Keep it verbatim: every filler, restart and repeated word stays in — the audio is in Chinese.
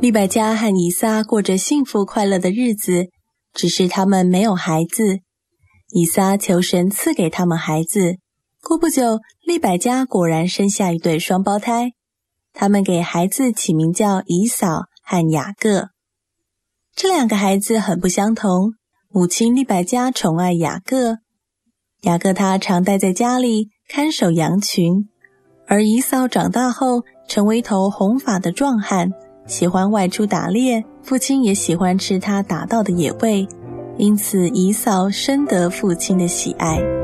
利百加和以撒过着幸福快乐的日子，只是他们没有孩子。以撒求神赐给他们孩子，过不久，利百加果然生下一对双胞胎，他们给孩子起名叫以扫和雅各。这两个孩子很不相同，母亲利百加宠爱雅各，雅各他常待在家里看守羊群，而以扫长大后成为一头红发的壮汉，喜欢外出打猎，父亲也喜欢吃他打到的野味，因此以扫深得父亲的喜爱。